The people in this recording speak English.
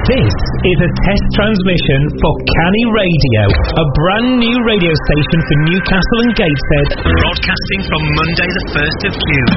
This is a test transmission for Canny Radio, a brand new radio station for Newcastle and Gateshead, broadcasting from Monday the 1st of June.